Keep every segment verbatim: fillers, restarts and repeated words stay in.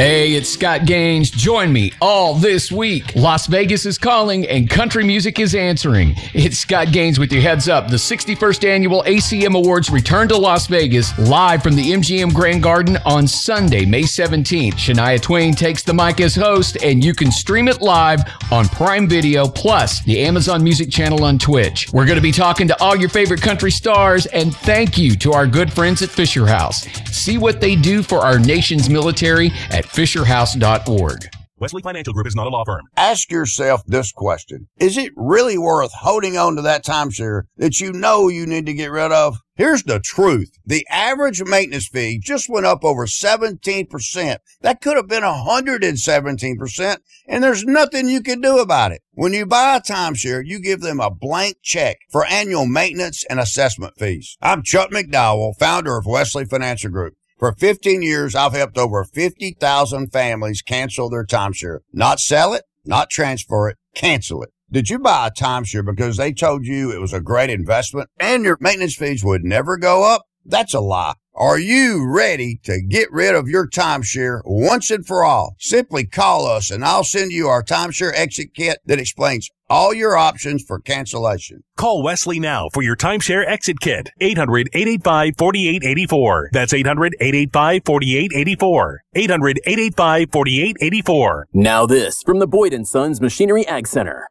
Hey, it's Scott Gaines. Join me all this week. Las Vegas is calling and country music is answering. It's Scott Gaines with your heads up. The sixty-first Annual A C M Awards return to Las Vegas live from the M G M Grand Garden on Sunday, May seventeenth. Shania Twain takes the mic as host, and you can stream it live on Prime Video, plus the Amazon Music channel on Twitch. We're going to be talking to all your favorite country stars, and thank you to our good friends at Fisher House. See what they do for our nation's military at fisher house dot org. Wesley Financial Group is not a law firm. Ask yourself this question. Is it really worth holding on to that timeshare that you know you need to get rid of? Here's the truth. The average maintenance fee just went up over seventeen percent. That could have been one hundred seventeen percent, and there's nothing you can do about it. When you buy a timeshare, you give them a blank check for annual maintenance and assessment fees. I'm Chuck McDowell, founder of Wesley Financial Group. For fifteen years, I've helped over fifty thousand families cancel their timeshare. Not sell it, not transfer it, cancel it. Did you buy a timeshare because they told you it was a great investment and your maintenance fees would never go up? That's a lie. Are you ready to get rid of your timeshare once and for all? Simply call us and I'll send you our timeshare exit kit that explains all your options for cancellation. Call Wesley now for your timeshare exit kit. eight hundred, eight eight five, four eight eight four. That's eight hundred, eight eight five, four eight eight four. eight hundred, eight eight five, four eight eight four. Now this from the Boyd and Sons Machinery Ag Center.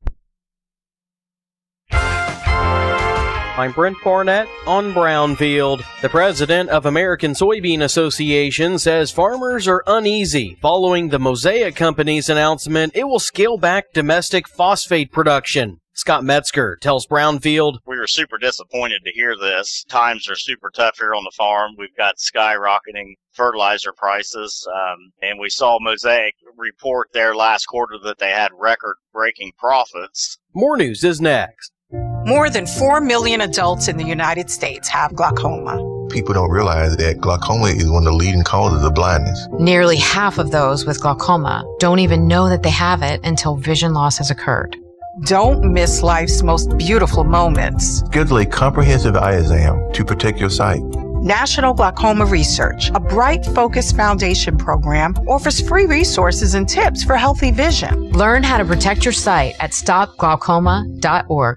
I'm Brent Barnett on Brownfield. The president of American Soybean Association says farmers are uneasy following the Mosaic Company's announcement it will scale back domestic phosphate production. Scott Metzger tells Brownfield, we were super disappointed to hear this. Times are super tough here on the farm. We've got skyrocketing fertilizer prices, um, and we saw Mosaic report their last quarter that they had record-breaking profits. More news is next. More than four million adults in the United States have glaucoma. People don't realize that glaucoma is one of the leading causes of blindness. Nearly half of those with glaucoma don't even know that they have it until vision loss has occurred. Don't miss life's most beautiful moments. Schedule a comprehensive eye exam to protect your sight. National Glaucoma Research, a Bright Focus Foundation program, offers free resources and tips for healthy vision. Learn how to protect your sight at stop glaucoma dot org.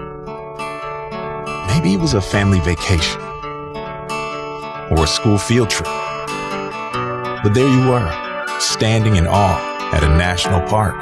Maybe it was a family vacation or a school field trip. But there you were, standing in awe at a national park.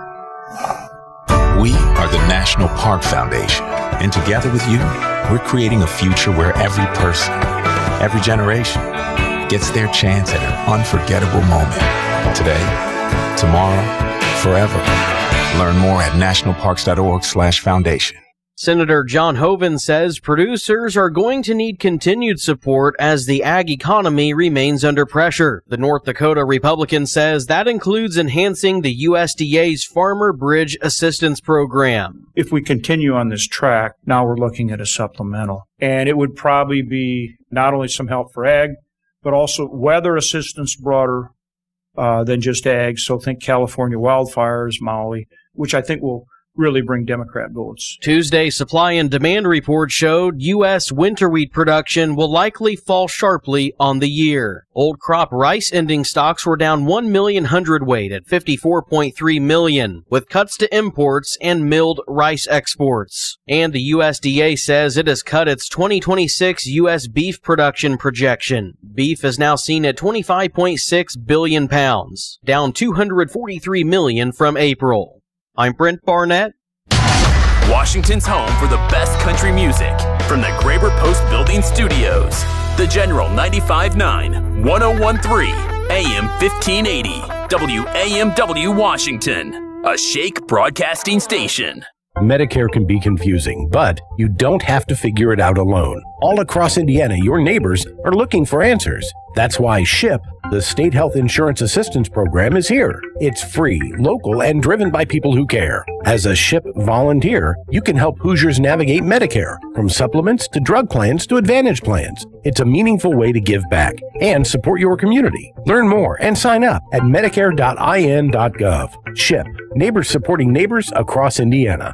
We are the National Park Foundation, and together with you, we're creating a future where every person, every generation, gets their chance at an unforgettable moment. Today, tomorrow, forever. Learn more at national parks dot org slash foundation. Senator John Hoeven says producers are going to need continued support as the ag economy remains under pressure. The North Dakota Republican says that includes enhancing the U S D A's Farmer Bridge Assistance Program. If we continue on this track, now we're looking at a supplemental. And it would probably be not only some help for ag, but also weather assistance broader uh, than just ag. So think California wildfires, Maui, which I think will really bring Democrat votes. Tuesday supply and demand report showed U S winter wheat production will likely fall sharply on the year. Old crop rice ending stocks were down one million hundredweight at fifty-four point three million, with cuts to imports and milled rice exports. And the U S D A says it has cut its twenty twenty-six U S beef production projection. Beef is now seen at twenty-five point six billion pounds, down two hundred forty-three million from April. I'm Brent Barnett. Washington's home for the best country music from the Graber Post Building Studios. The General ninety-five point nine, one oh one point three, A M fifteen eighty, W A M W Washington, a Shake Broadcasting station. Medicare can be confusing, but you don't have to figure it out alone. All across Indiana, your neighbors are looking for answers. That's why SHIP, the State Health Insurance Assistance Program, is here. It's free, local, and driven by people who care. As a SHIP volunteer, you can help Hoosiers navigate Medicare, from supplements to drug plans to Advantage plans. It's a meaningful way to give back and support your community. Learn more and sign up at medicare dot I N dot gov. SHIP, neighbors supporting neighbors across Indiana.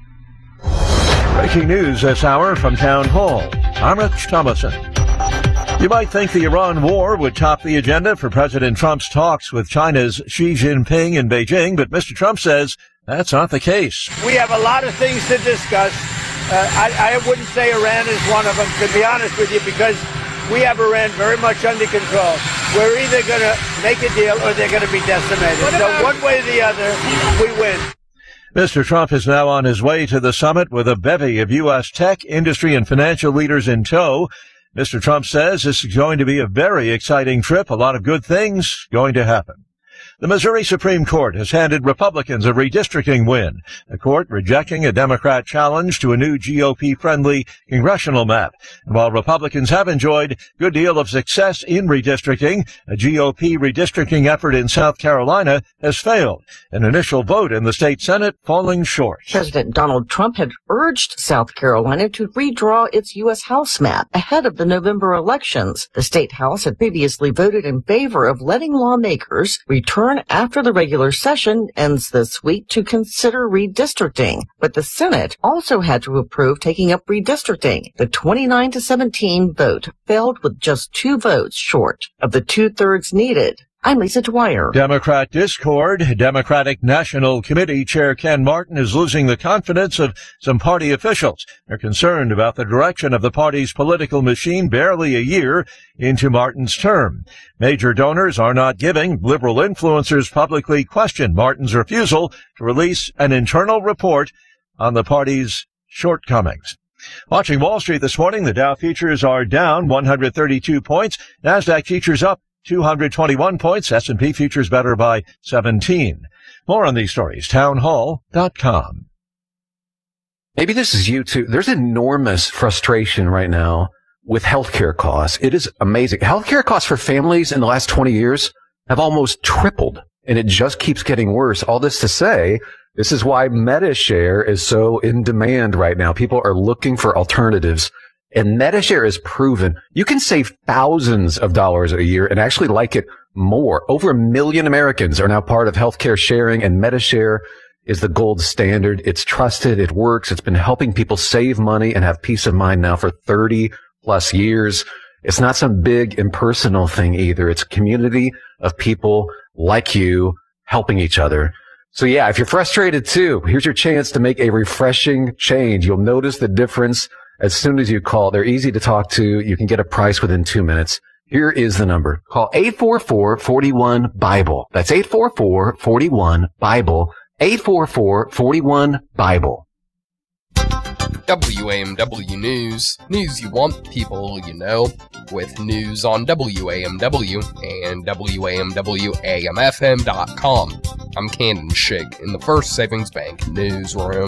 Breaking news this hour from Town Hall. I'm Rich Thomason. You might think the Iran war would top the agenda for President Trump's talks with China's Xi Jinping in Beijing, but Mister Trump says that's not the case. We have a lot of things to discuss. Uh, I, I wouldn't say Iran is one of them, to be honest with you, because we have Iran very much under control. We're either going to make a deal or they're going to be decimated. So one way or the other, we win. Mister Trump is now on his way to the summit with a bevy of U S tech, industry, and financial leaders in tow. Mister Trump says this is going to be a very exciting trip. A lot of good things going to happen. The Missouri Supreme Court has handed Republicans a redistricting win, the court rejecting a Democrat challenge to a new G O P-friendly congressional map. And while Republicans have enjoyed a good deal of success in redistricting, a G O P redistricting effort in South Carolina has failed, an initial vote in the state Senate falling short. President Donald Trump had urged South Carolina to redraw its U S House map ahead of the November elections. The state House had previously voted in favor of letting lawmakers return after the regular session ends this week to consider redistricting. But the Senate also had to approve taking up redistricting. The twenty-nine to seventeen vote failed with just two votes short of the two-thirds needed. I'm Lisa Dwyer. Democrat discord. Democratic National Committee Chair Ken Martin is losing the confidence of some party officials. They're concerned about the direction of the party's political machine barely a year into Martin's term. Major donors are not giving. Liberal influencers publicly question Martin's refusal to release an internal report on the party's shortcomings. Watching Wall Street this morning, the Dow futures are down one hundred thirty-two points. NASDAQ futures up two hundred twenty-one points. S and P futures better by seventeen. More on these stories, townhall dot com. Maybe this is you too. There's enormous frustration right now with healthcare costs. It is amazing. Healthcare costs for families in the last twenty years have almost tripled, and it just keeps getting worse. All this to say, this is why MediShare is so in demand right now. People are looking for alternatives. And MediShare is proven you can save thousands of dollars a year and actually like it more. Over a million Americans are now part of healthcare sharing, and MediShare is the gold standard. It's trusted. It works. It's been helping people save money and have peace of mind now for thirty plus years. It's not some big impersonal thing either. It's a community of people like you helping each other. So yeah, if you're frustrated too, here's your chance to make a refreshing change. You'll notice the difference as soon as you call. They're easy to talk to. You can get a price within two minutes. Here is the number. Call eight four four, four one, BIBLE. That's eight four four, four one, BIBLE. eight four four, four one, BIBLE. W A M W News. News you want, people you know. With news on W A M W and W A M W A M F M dot com. I'm Cannon Shig in the First Savings Bank newsroom.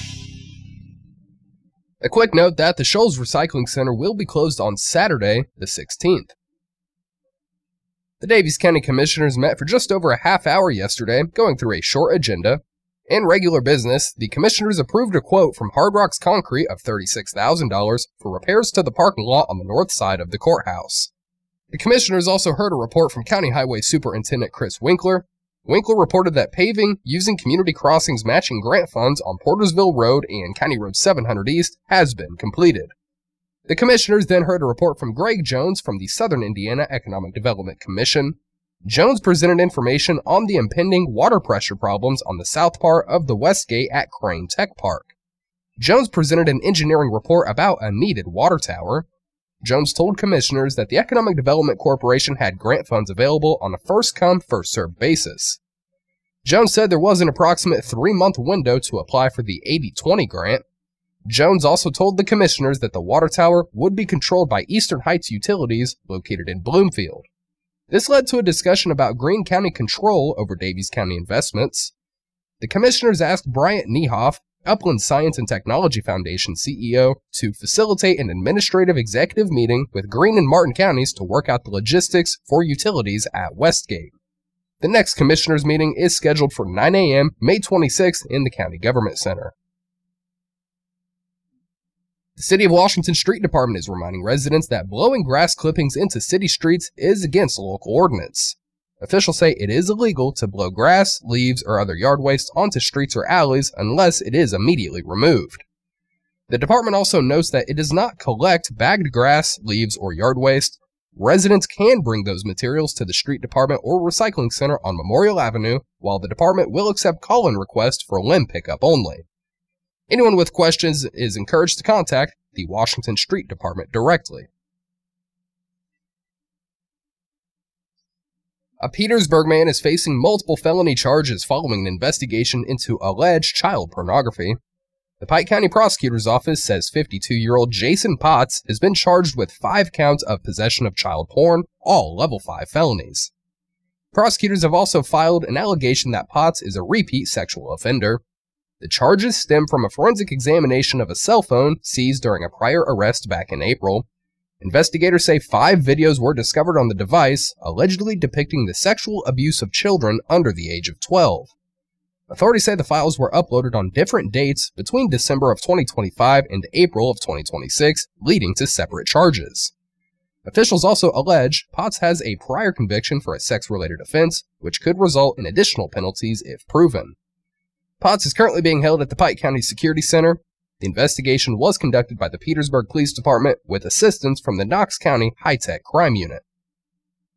A quick note that the Shoals Recycling Center will be closed on Saturday, the sixteenth. The Daviess County Commissioners met for just over a half hour yesterday, going through a short agenda. In regular business, the Commissioners approved a quote from Hard Rocks Concrete of thirty-six thousand dollars for repairs to the parking lot on the north side of the courthouse. The Commissioners also heard a report from County Highway Superintendent Chris Winkler. Winkler reported that paving using Community Crossings matching grant funds on Portersville Road and County Road seven hundred East has been completed. The Commissioners then heard a report from Greg Jones from the Southern Indiana Economic Development Commission. Jones presented information on the impending water pressure problems on the south part of the West Gate at Crane Tech Park. Jones presented an engineering report about a needed water tower. Jones told commissioners that the Economic Development Corporation had grant funds available on a first-come, first-served basis. Jones said there was an approximate three-month window to apply for the eighty twenty grant. Jones also told the commissioners that the water tower would be controlled by Eastern Heights Utilities, located in Bloomfield. This led to a discussion about Greene County control over Daviess County investments. The commissioners asked Bryant Niehoff, Upland Science and Technology Foundation C E O, to facilitate an administrative executive meeting with Greene and Martin counties to work out the logistics for utilities at Westgate. The next commissioners meeting is scheduled for nine a.m. May twenty-sixth in the County Government Center. The City of Washington Street Department is reminding residents that blowing grass clippings into city streets is against local ordinance. Officials say it is illegal to blow grass, leaves, or other yard waste onto streets or alleys unless it is immediately removed. The department also notes that it does not collect bagged grass, leaves, or yard waste. Residents can bring those materials to the street department or recycling center on Memorial Avenue, while the department will accept call-in requests for limb pickup only. Anyone with questions is encouraged to contact the Washington Street Department directly. A Petersburg man is facing multiple felony charges following an investigation into alleged child pornography. The Pike County Prosecutor's Office says fifty-two-year-old Jason Potts has been charged with five counts of possession of child porn, all level five felonies. Prosecutors have also filed an allegation that Potts is a repeat sexual offender. The charges stem from a forensic examination of a cell phone seized during a prior arrest back in April. Investigators say five videos were discovered on the device, allegedly depicting the sexual abuse of children under the age of twelve. Authorities say the files were uploaded on different dates between December of twenty twenty-five and April of twenty twenty-six, leading to separate charges. Officials also allege Potts has a prior conviction for a sex-related offense, which could result in additional penalties if proven. Potts is currently being held at the Pike County Security Center. The investigation was conducted by the Petersburg Police Department with assistance from the Knox County High-Tech Crime Unit.